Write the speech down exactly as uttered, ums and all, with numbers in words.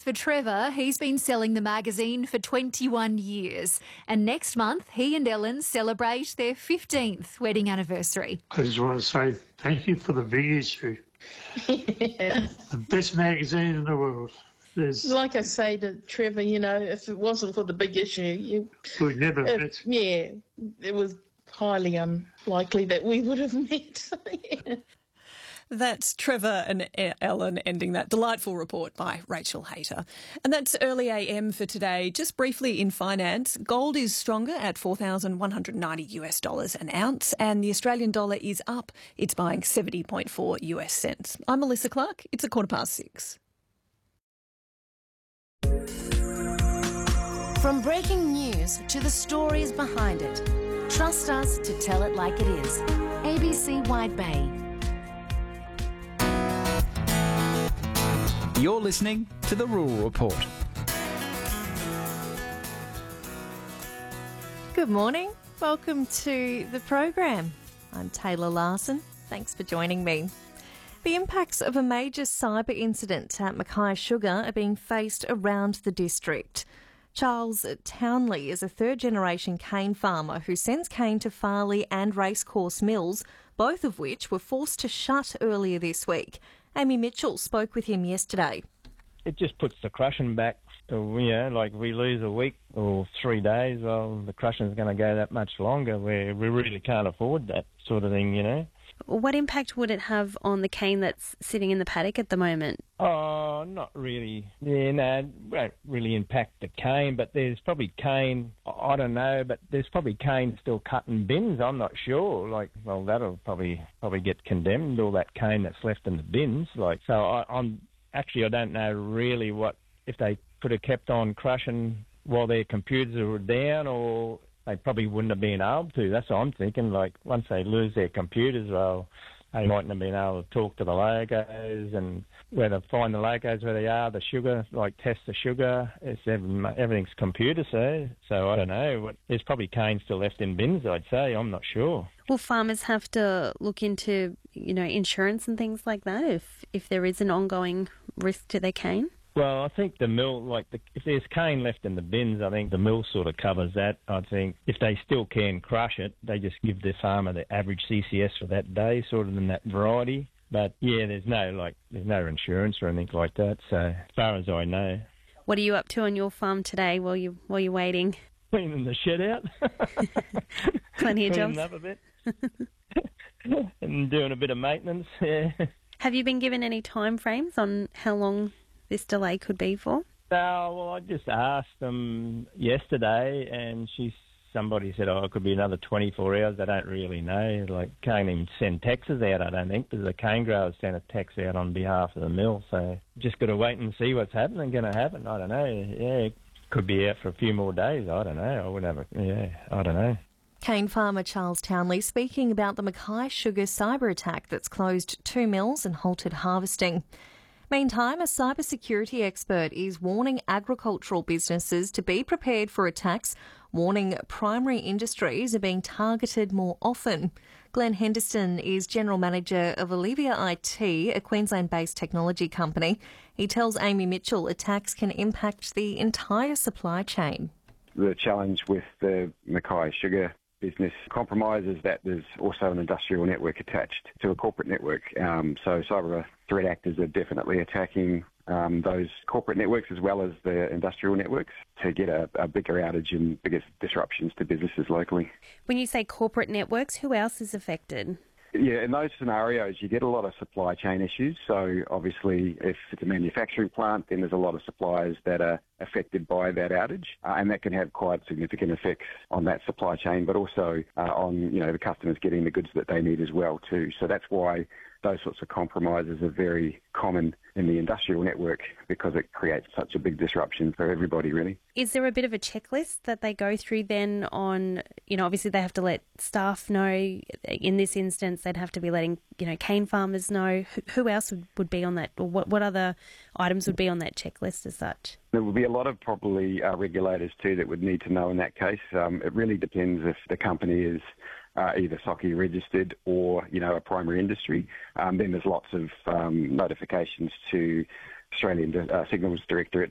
for Trevor. He's been selling the magazine for twenty-one years. And next month, he and Ellen celebrate their fifteenth wedding anniversary. I just want to say thank you for the big issue. Yeah. The best magazine in the world. There's, Like I say to Trevor, you know, if it wasn't for the big issue, you, we've never it, met. yeah, it was highly unlikely that we would have met. Yeah. That's Trevor and Ellen ending that delightful report by Rachel Hayter. And that's Early A M for today. Just briefly in finance, gold is stronger at four thousand one hundred ninety US dollars an ounce, and the Australian dollar is up. It's buying seventy point four US cents. I'm Melissa Clark. It's a quarter past six. From breaking news to the stories behind it, trust us to tell it like it is. A B C Wide Bay. You're listening to The Rural Report. Good morning. Welcome to the program. I'm Taylor Larson. Thanks for joining me. The impacts of a major cyber incident at Mackay Sugar are being faced around the district. Charles Townley is a third-generation cane farmer who sends cane to Farley and Racecourse mills, both of which were forced to shut earlier this week. Amy Mitchell spoke with him yesterday. It just puts the crushing back. To, you know, like we lose a week or three days, well, the crushing's going to go that much longer where we really can't afford that sort of thing, you know. What impact would it have on the cane that's sitting in the paddock at the moment? Oh, not really. Yeah, no, it won't really impact the cane, but there's probably cane, I don't know, but there's probably cane still cut in bins, I'm not sure. Like, well, that'll probably probably get condemned, all that cane that's left in the bins. Like, so I, I'm actually, I don't know really what, if they could have kept on crushing while their computers were down, or they probably wouldn't have been able to. That's what I'm thinking. Like, once they lose their computers, well, they mightn't have been able to talk to the logos and where to find the logos where they are, the sugar, like test the sugar. It's everything's computer, so so I don't know. There's probably cane still left in bins, I'd say. I'm not sure. Will farmers have to look into, you know, insurance and things like that if if there is an ongoing risk to their cane? Well, I think the mill, like, the, if there's cane left in the bins, I think the mill sort of covers that. I think if they still can crush it, they just give the farmer the average C C S for that day, sort of in that variety. But, yeah, there's no, like, there's no insurance or anything like that, so as far as I know. What are you up to on your farm today while, you, while you're waiting? Cleaning the shed out. Plenty of jobs. Cleaning up a bit. And doing a bit of maintenance, yeah. Have you been given any time frames on how long this delay could be for? No, well, I just asked them yesterday, and she, somebody said, oh, it could be another twenty-four hours. They don't really know. Like, can't even send taxes out, I don't think, because the cane growers sent a tax out on behalf of the mill. So just got to wait and see what's happening, going to happen. I don't know. Yeah, it could be out for a few more days. I don't know. I would have a, yeah, I don't know. Cane farmer Charles Townley speaking about the Mackay Sugar cyber attack that's closed two mills and halted harvesting. Meantime, a cybersecurity expert is warning agricultural businesses to be prepared for attacks, warning primary industries are being targeted more often. Glenn Henderson is General Manager of Olivia I T, a Queensland-based technology company. He tells Amy Mitchell attacks can impact the entire supply chain. The challenge with the Mackay Sugar business compromise is that there's also an industrial network attached to a corporate network. Um, so cyber threat actors are definitely attacking um, those corporate networks as well as the industrial networks to get a, a bigger outage and bigger disruptions to businesses locally. When you say corporate networks, who else is affected? Yeah, in those scenarios, you get a lot of supply chain issues. So obviously, if it's a manufacturing plant, then there's a lot of suppliers that are affected by that outage, uh, and that can have quite significant effects on that supply chain, but also uh, on, you know, the customers getting the goods that they need as well too. So that's why those sorts of compromises are very common in the industrial network, because it creates such a big disruption for everybody, really. Is there a bit of a checklist that they go through then on, you know, obviously they have to let staff know. In this instance, they'd have to be letting, you know, cane farmers know. Who else would, would be on that, or what, what other items would be on that checklist as such? There would be a lot of probably uh, regulators too that would need to know in that case. Um, it really depends if the company is Uh, either S O C I registered or, you know, a primary industry. Um, then there's lots of um, notifications to Australian uh, Signals Directorate